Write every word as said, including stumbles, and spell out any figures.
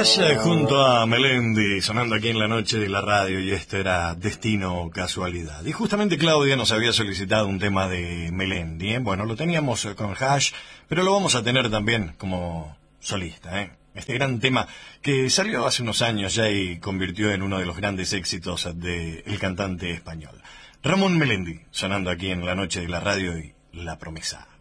Hash junto a Melendi sonando aquí en la noche de la radio, y esto era Destino Casualidad. Y justamente Claudia nos había solicitado un tema de Melendi, ¿eh? Bueno, lo teníamos con Hash, pero lo vamos a tener también como solista, ¿eh? Este gran tema que salió hace unos años ya y convirtió en uno de los grandes éxitos del cantante español. Ramón Melendi sonando aquí en la noche de la radio y La Promesa.